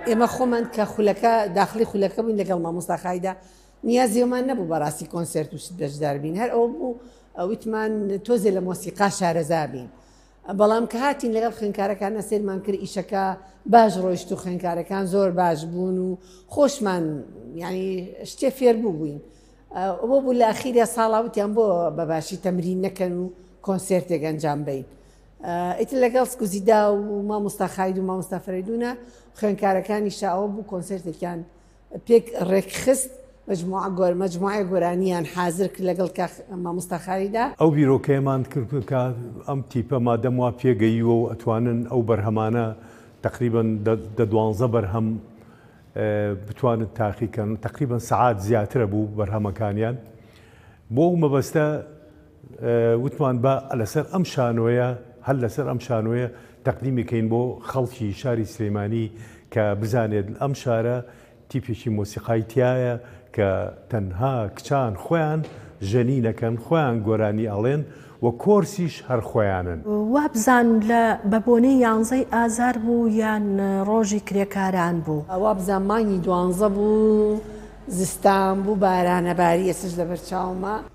ئێمە خۆمان کە خولەکە داخلی خولەکە بووین لەگەڵ مامۆستاخایدا نیازیێمان نەبوو بەڕاستی کۆنسرت و بەشدار بین هەر ئەو بوو وتمان تۆزێ لە مۆسیقا شارەزا بین بەڵام کە هاتین لەگەڵ خوێندکارەکانە سێرمان کرد ئیشەکە باش ڕۆیشت و خوێندکارەکان زۆر باش بوون و خۆشمان ینی شتێ فێر بوو بووین ئەوە بوو لە ئەخیرە ساڵاوتیان بۆ بەباشی تەمرین نەکەن و کۆنسرتێک ئەنجام بدەین ئیتر لەگەڵ سکوزیدا و مامۆستا خالید و مامۆستا فەریدونە خوێندکارەکانی شاوە بوو کۆنسرتێکیان پێک ڕێکخست مجموعە گۆرانیان حاضر کرد لەگەڵ مامۆستا خالیدا ئەو بیرۆکەیەمان کرد کە ئەم تیپە مادەم وا پێگەیوە و ئەتوانن ئەو بەرهەمانە تقریباً دە 12 بەرهەم بتوانن تاقیکەن تقریباً سەعات زیاترە بوو بەرهەمەکانیان بۆ مەبەستە وتمان بە لەسەر ئەم شانۆیە هەر لەسەر ئەم شانۆیە تەقدیمیکەین بۆ خەڵکی شاری سلێمانی کە بزانێت ئەم شارە تیپێکی مۆسیقای تایە کە تەنها کچان خۆیان ژەنینەکەن خۆیان گۆرانی ئەڵێن و کۆرسیش هەر خۆیانن وابزان لە بەبوونەی 11 ئازار بوو یان ڕۆژی کرێکاران بوو وابزان مانگی 12 بوو زستان بوو بارانەباری ئێسش لەبەر چاومە